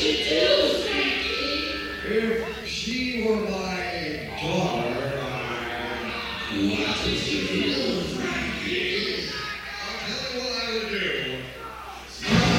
If she were my daughter, what would you do? I'll tell you what I would do.